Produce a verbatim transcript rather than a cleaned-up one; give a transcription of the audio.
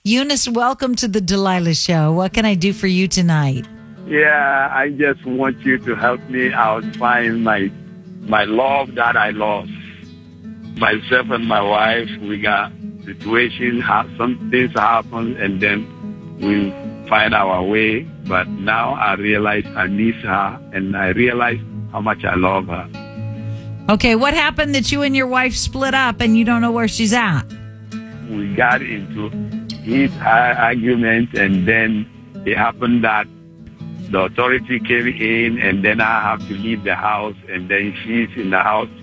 Eunice, welcome to the Delilah Show. What can I do for you tonight? Yeah, I just want you to help me out find my my love that I lost. Myself and my wife, we got situation, some things happen, and then we find our way. But now I realize I miss her, and I realize how much I love her. Okay, what happened that you and your wife split up and you don't know where she's at? We got into his argument, and then it happened that the authority came in, and then I have to leave the house, and then she's in the house